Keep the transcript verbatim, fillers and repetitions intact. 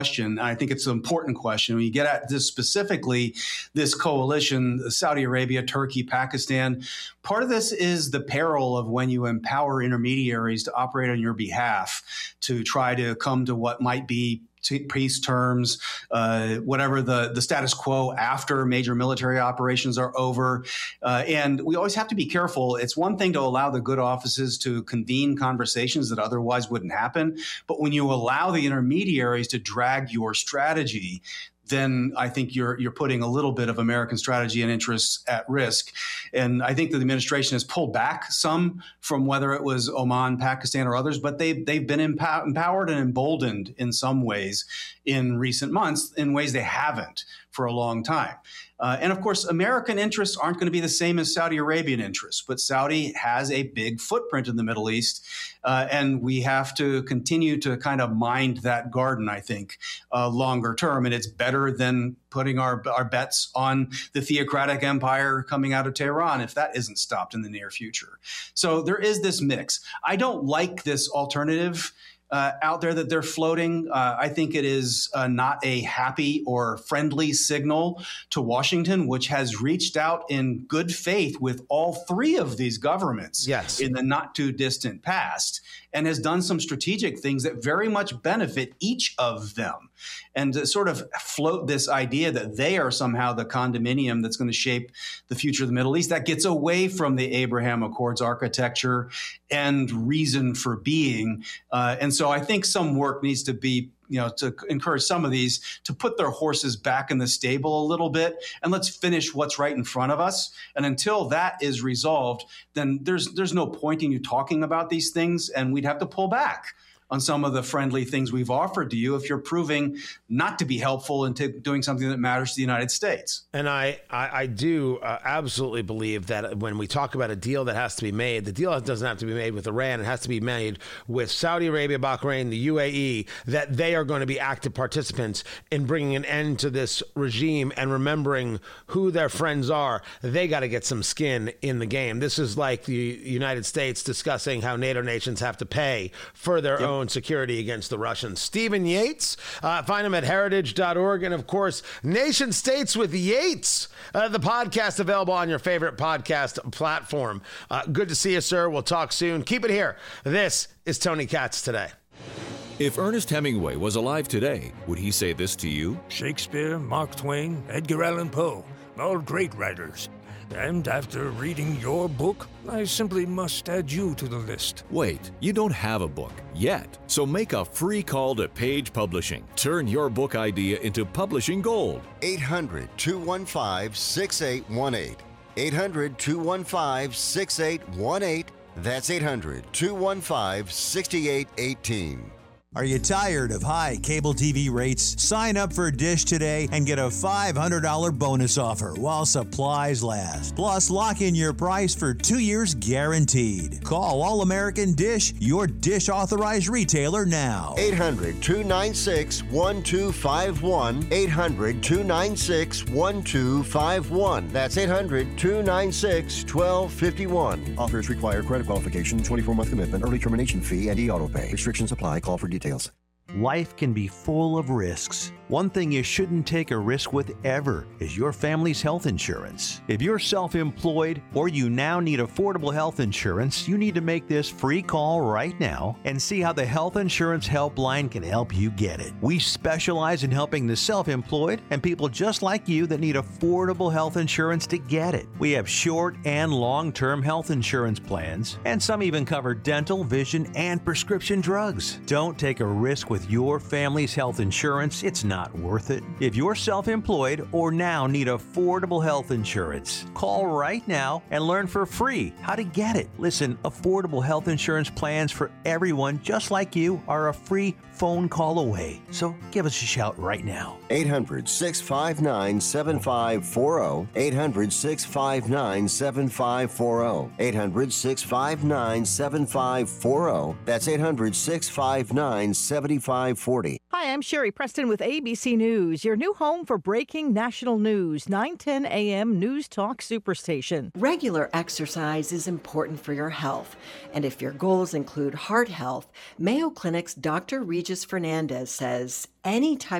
question. I think it's an important question. When you get at this specifically, this coalition, Saudi Arabia, Turkey, Pakistan, part of this is the peril of when you empower intermediaries to operate on your behalf to try to come to what might be peace terms, uh, whatever the, the status quo after major military operations are over. Uh, and we always have to be careful. It's one thing to allow the good offices to convene conversations that otherwise wouldn't happen. But when you allow the intermediaries to drag your strategy, then I think you're you're putting a little bit of American strategy and interests at risk. And I think that the administration has pulled back some from whether it was Oman, Pakistan, or others, but they, they've been empow- empowered and emboldened in some ways in recent months in ways they haven't for a long time. Uh, and of course, American interests aren't going to be the same as Saudi Arabian interests, but Saudi has a big footprint in the Middle East. Uh, and we have to continue to kind of mind that garden, I think, uh, longer term. And it's better than putting our, our bets on the theocratic empire coming out of Tehran if that isn't stopped in the near future. So there is this mix. I don't like this alternative Uh, out there that they're floating. Uh, I think it is uh, not a happy or friendly signal to Washington, which has reached out in good faith with all three of these governments yes. in the not too distant past, and has done some strategic things that very much benefit each of them. And to sort of float this idea that they are somehow the condominium that's going to shape the future of the Middle East, that gets away from the Abraham Accords architecture and reason for being. Uh, and so I think some work needs to be, you know, to encourage some of these to put their horses back in the stable a little bit, and let's finish what's right in front of us. And until that is resolved, then there's there's no point in you talking about these things, and we'd have to pull back on some of the friendly things we've offered to you if you're proving not to be helpful into doing something that matters to the United States. And I, I, I do uh, absolutely believe that when we talk about a deal that has to be made, the deal doesn't have to be made with Iran. It has to be made with Saudi Arabia, Bahrain, the U A E, that they are going to be active participants in bringing an end to this regime and remembering who their friends are. They got to get some skin in the game. This is like the United States discussing how NATO nations have to pay for their yep. own security against the Russians. Stephen Yates, uh, find him at heritage dot org. And of course, Nation States with Yates, uh, the podcast available on your favorite podcast platform. Uh, good to see you, sir. We'll talk soon. Keep it here. This is Tony Katz Today. If Ernest Hemingway was alive today, would he say this to you? Shakespeare, Mark Twain, Edgar Allan Poe, all great writers. And after reading your book, I simply must add you to the list. Wait, you don't have a book yet. So make a free call to Page Publishing. Turn your book idea into publishing gold. eight hundred, two one five, six eight one eight. eight hundred, two one five, six eight one eight. That's eight hundred, two one five, six eight one eight. Are you tired of high cable T V rates? Sign up for Dish today and get a five hundred dollars bonus offer while supplies last. Plus, lock in your price for two years guaranteed. Call All American Dish, your Dish authorized retailer now. eight hundred, two nine six, one two five one. eight hundred, two nine six, one two five one. That's eight hundred, two nine six, one two five one. Offers require credit qualification, twenty-four month commitment, early termination fee, and e-auto pay. Restrictions apply. Call for details. Details. Life can be full of risks. One thing you shouldn't take a risk with ever is your family's health insurance. If you're self-employed or you now need affordable health insurance, you need to make this free call right now and see how the Health Insurance Helpline can help you get it. We specialize in helping the self-employed and people just like you that need affordable health insurance to get it. We have short and long-term health insurance plans, and some even cover dental, vision, and prescription drugs. Don't take a risk with your family's health insurance. It's not worth it. If you're self-employed or now need affordable health insurance, call right now and learn for free how to get it. Listen, affordable health insurance plans for everyone just like you are a free phone call away. So give us a shout right now. eight hundred, six five nine, seven five four zero. eight hundred, six five nine, seven five four zero. eight hundred, six five nine, seven five four zero. That's eight hundred, six five nine, seven five four zero. Hi, Hi, I'm Sherry Preston with A B C News, your new home for breaking national news, nine ten a.m. News Talk Superstation. Regular exercise is important for your health. And if your goals include heart health, Mayo Clinic's Doctor Regis Fernandez says any type